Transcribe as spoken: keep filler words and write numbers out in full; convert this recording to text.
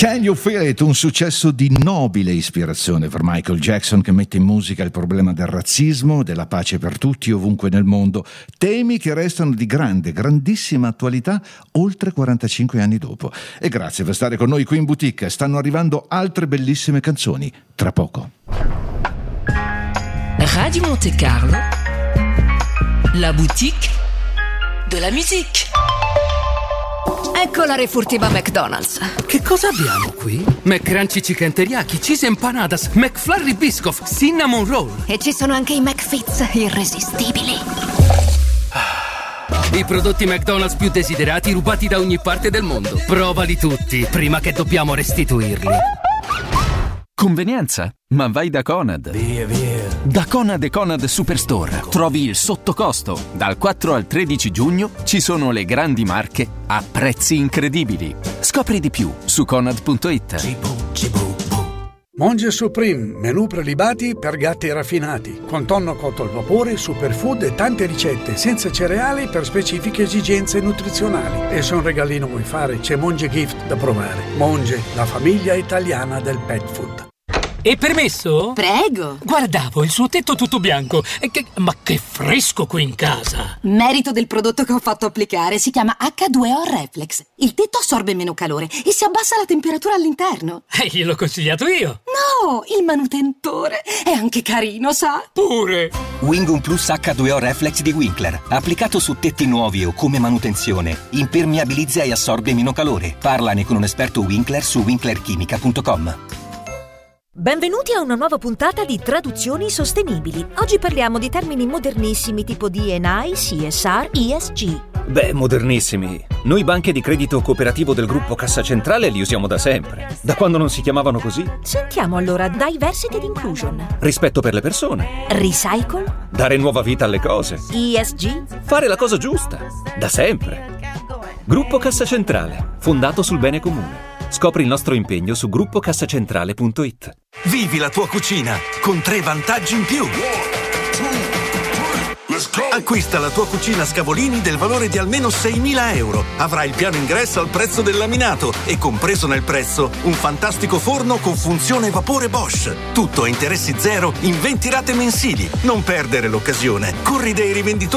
Can You Feel It? Un successo di nobile ispirazione per Michael Jackson, che mette in musica il problema del razzismo, della pace per tutti ovunque nel mondo, temi che restano di grande, grandissima attualità oltre quarantacinque anni dopo. E grazie per stare con noi qui in boutique. Stanno arrivando altre bellissime canzoni tra poco. Radio Monte Carlo, la boutique de la musique. Ecco la refurtiva McDonald's. Che cosa abbiamo qui? McCrunchy Chicken Teriyaki, Cheese Empanadas, McFlurry Biscoff, Cinnamon Roll. E ci sono anche i McFits irresistibili. I prodotti McDonald's più desiderati rubati da ogni parte del mondo. Provali tutti, prima che dobbiamo restituirli. Convenienza? Ma vai da Conad. Via, via. Da Conad e Conad Superstore trovi il sottocosto. Dal quattro al tredici giugno ci sono le grandi marche a prezzi incredibili. Scopri di più su conad punto it. Cibo, cibo, bu. Monge Supreme, menù prelibati per gatti raffinati, con tonno cotto al vapore, superfood e tante ricette, senza cereali per specifiche esigenze nutrizionali. E se un regalino vuoi fare, c'è Monge Gift da provare. Monge, la famiglia italiana del pet food. E permesso? Prego. Guardavo il suo tetto tutto bianco. E che... Ma che fresco qui in casa! Merito del prodotto che ho fatto applicare. Si chiama acca due o Reflex. Il tetto assorbe meno calore e si abbassa la temperatura all'interno. E gliel'ho consigliato io. No, il manutentore. È anche carino, sa? Pure. Wingum Plus acca due o Reflex di Winkler. Applicato su tetti nuovi o come manutenzione, impermeabilizza e assorbe meno calore. Parlane con un esperto Winkler su winkler chimica punto com. Benvenuti a una nuova puntata di Traduzioni Sostenibili. Oggi parliamo di termini modernissimi tipo D and I, C S R, E S G. Beh, modernissimi. Noi banche di credito cooperativo del gruppo Cassa Centrale li usiamo da sempre. Da quando non si chiamavano così. Sentiamo allora Diversity and Inclusion. Rispetto per le persone. Recycle. Dare nuova vita alle cose. E S G. Fare la cosa giusta. Da sempre. Gruppo Cassa Centrale. Fondato sul bene comune. Scopri il nostro impegno su gruppo cassacentrale punto it. Vivi la tua cucina con tre vantaggi in più. Acquista la tua cucina Scavolini del valore di almeno seimila euro. Avrai il piano ingresso al prezzo del laminato e compreso nel prezzo un fantastico forno con funzione vapore Bosch. Tutto a interessi zero in venti rate mensili. Non perdere l'occasione. Corri dai rivenditori